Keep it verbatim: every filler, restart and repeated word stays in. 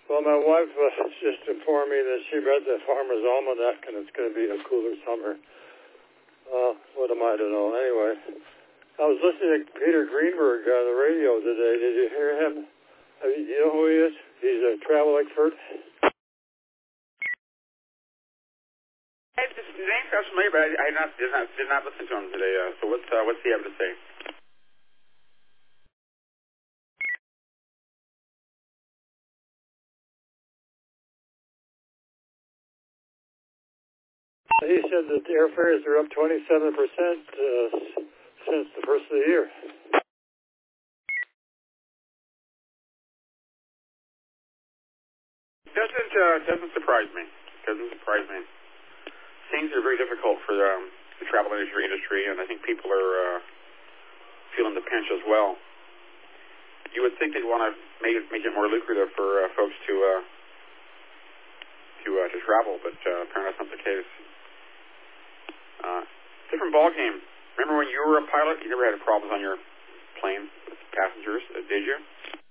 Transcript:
Well, my wife uh, just informed me that she read the Farmer's Almanac and it's going to be a cooler summer. Uh, what am I to know? Anyway, I was listening to Peter Greenberg on the radio today. Did you hear him? I mean, you know who he is? He's a travel expert. Hey, this name sounds familiar, but I, I not, did not did not listen to him today. Uh, so what's uh, what's he have to say? He said that the airfares are up twenty-seven percent uh, since the first of the year. Doesn't uh, doesn't surprise me. Doesn't surprise me. Things are very difficult for um, the travel industry, industry, and I think people are uh, feeling the pinch as well. You would think they'd want to make it make it more lucrative for uh, folks to uh, to uh, to travel, but uh, apparently that's not the case. Uh, different ball game. Remember when you were a pilot? You never had problems on your plane with passengers, uh, did you?